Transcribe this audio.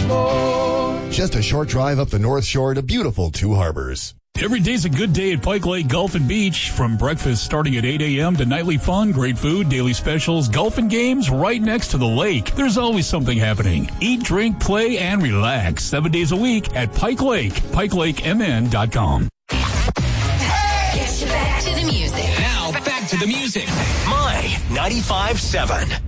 more. Just a short drive up the North Shore to beautiful Two Harbors. Every day's a good day at Pike Lake Golf and Beach. From breakfast starting at 8 a.m. to nightly fun, great food, daily specials, golf and games right next to the lake. There's always something happening. Eat, drink, play, and relax 7 days a week at Pike Lake. PikeLakeMN.com. Hey! Back to the music. Now, back to the music. My 95.7.